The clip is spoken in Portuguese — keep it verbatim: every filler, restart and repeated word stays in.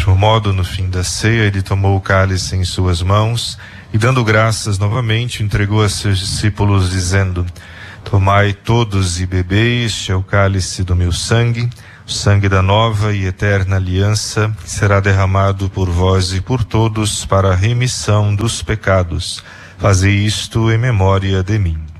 mesmo modo, no fim da ceia, ele tomou o cálice em suas mãos e, dando graças novamente, entregou a seus discípulos, dizendo: Tomai todos e bebei, este é o cálice do meu sangue, o sangue da nova e eterna aliança, que será derramado por vós e por todos para a remissão dos pecados. Fazei isto em memória de mim.